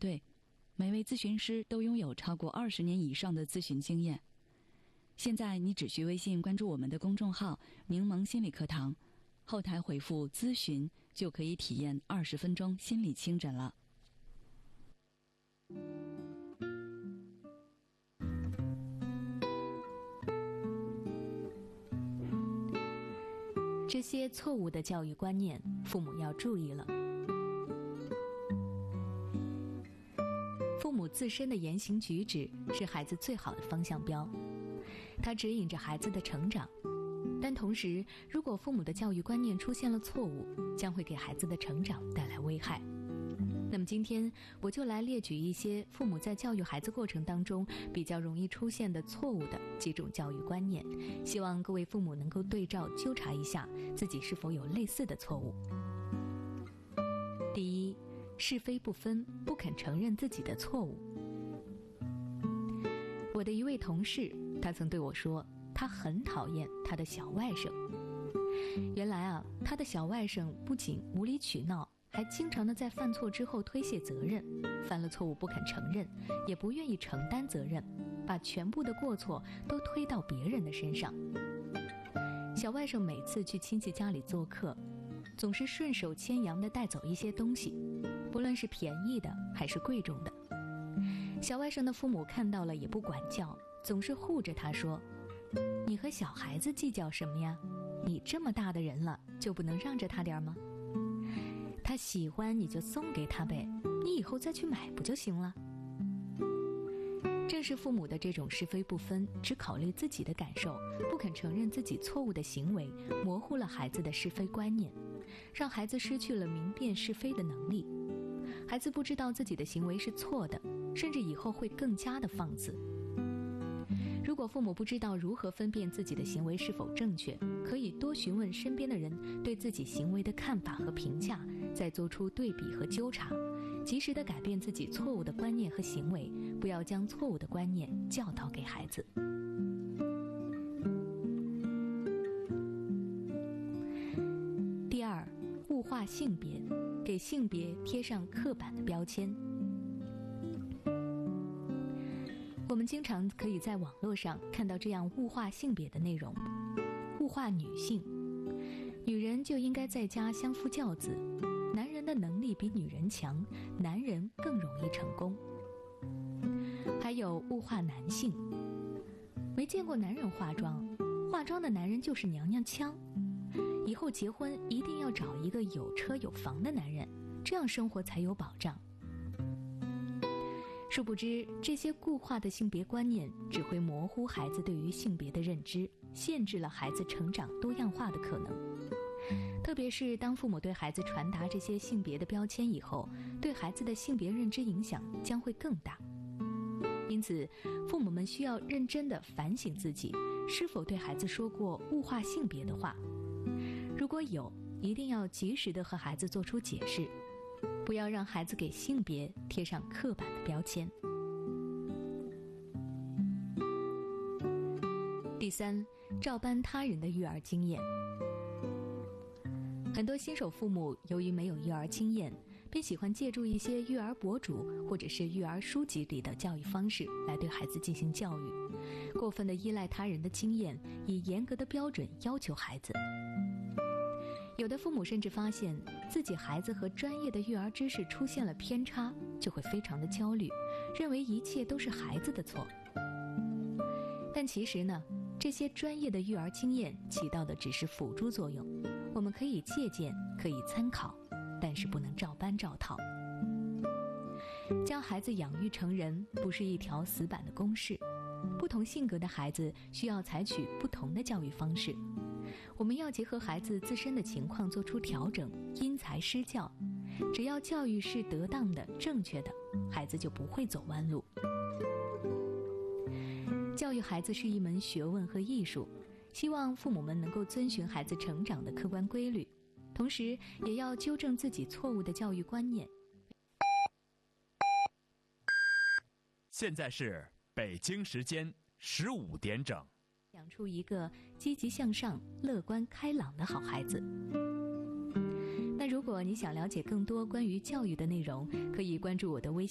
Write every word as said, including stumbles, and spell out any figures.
队，每位咨询师都拥有超过二十年以上的咨询经验。现在你只需微信关注我们的公众号“柠檬心理课堂”，后台回复“咨询”就可以体验二十分钟心理清诊了。 这些错误的教育观念，父母要注意了。父母自身的言行举止是孩子最好的方向标，它指引着孩子的成长。但同时，如果父母的教育观念出现了错误，将会给孩子的成长带来危害。那么今天我就来列举一些父母在教育孩子过程当中比较容易出现的错误的几种教育观念，希望各位父母能够对照纠察一下自己是否有类似的错误。第一，是非不分，不肯承认自己的错误。我的一位同事，他曾对我说，他很讨厌他的小外甥。原来啊，他的小外甥不仅无理取闹，还经常的在犯错之后推卸责任，犯了错误不肯承认，也不愿意承担责任，把全部的过错都推到别人的身上。小外甥每次去亲戚家里做客，总是顺手牵羊的带走一些东西，不论是便宜的还是贵重的。小外甥的父母看到了也不管教，总是护着他说，你和小孩子计较什么呀？你这么大的人了，就不能让着他点吗？他喜欢你就送给他呗，你以后再去买不就行了？正是父母的这种是非不分，只考虑自己的感受，不肯承认自己错误的行为，模糊了孩子的是非观念，让孩子失去了明辨是非的能力。孩子不知道自己的行为是错的，甚至以后会更加的放肆。如果父母不知道如何分辨自己的行为是否正确，可以多询问身边的人对自己行为的看法和评价，再做出对比和纠察，及时的改变自己错误的观念和行为，不要将错误的观念教导给孩子。第二，物化性别，给性别贴上刻板的标签。我们经常可以在网络上看到这样物化性别的内容，物化女性，女人就应该在家相夫教子，男人的能力比女人强，男人更容易成功。还有物化男性，没见过男人化妆，化妆的男人就是娘娘腔，以后结婚一定要找一个有车有房的男人，这样生活才有保障。殊不知，这些固化的性别观念只会模糊孩子对于性别的认知，限制了孩子成长多样化的可能。特别是当父母对孩子传达这些性别的标签以后，对孩子的性别认知影响将会更大。因此，父母们需要认真地反省自己，是否对孩子说过物化性别的话。如果有，一定要及时地和孩子做出解释，不要让孩子给性别贴上刻板的标签。第三，照搬他人的育儿经验。很多新手父母由于没有育儿经验，便喜欢借助一些育儿博主或者是育儿书籍里的教育方式来对孩子进行教育，过分地依赖他人的经验，以严格的标准要求孩子。有的父母甚至发现自己孩子和专业的育儿知识出现了偏差，就会非常的焦虑，认为一切都是孩子的错。但其实呢，这些专业的育儿经验起到的只是辅助作用，我们可以借鉴，可以参考，但是不能照搬照套。将孩子养育成人不是一条死板的公式，不同性格的孩子需要采取不同的教育方式。我们要结合孩子自身的情况做出调整，因材施教。只要教育是得当的、正确的，孩子就不会走弯路。教育孩子是一门学问和艺术，希望父母们能够遵循孩子成长的客观规律，同时也要纠正自己错误的教育观念。 现在是北京时间十五点整。 养出一个积极向上、乐观开朗的好孩子。那如果你想了解更多关于教育的内容，可以关注我的微信